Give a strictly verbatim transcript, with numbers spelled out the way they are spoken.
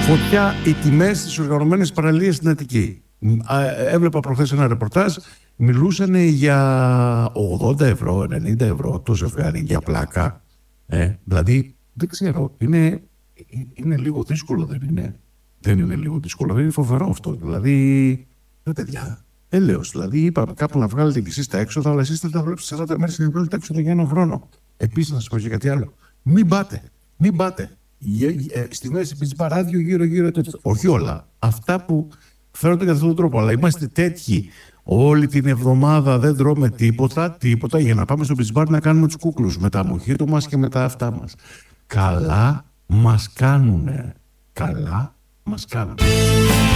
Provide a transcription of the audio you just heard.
Φωτιά οι τιμές στις οργανωμένες παραλίες στην Αττική. Έβλεπα προχθές ένα ρεπορτάζ, μιλούσαν για ογδόντα ευρώ, ενενήντα ευρώ το ζευγάρι για πλάκα. Ε, δηλαδή, δεν ξέρω, είναι, είναι λίγο δύσκολο, δεν είναι. Δεν είναι λίγο δύσκολο, δεν είναι φοβερό αυτό. Δηλαδή, ρε παιδιά, έλεος. Δηλαδή, είπαμε κάπου να βγάλετε κι εσείς τα έξοδα, αλλά εσείς θα τα δουλέψετε σαράντα μέρες και να βγάλετε τα έξοδα για έναν χρόνο. Επίσης, να σας πω και κάτι άλλο. Μην πάτε, μην πάτε. Στη μέση πιτζμπά ράδιο γύρω-γύρω, όχι όλα. Αυτά που φέρονται κατά αυτόν τον τρόπο. Αλλά είμαστε τέτοιοι. Όλη την εβδομάδα δεν τρώμε τίποτα, τίποτα για να πάμε στο πιτζμπάρ να κάνουμε τους κούκλους με τα μοχίτο μας και με τα αυτά μας. Καλά μας κάνουνε. Καλά μας κάνουνε.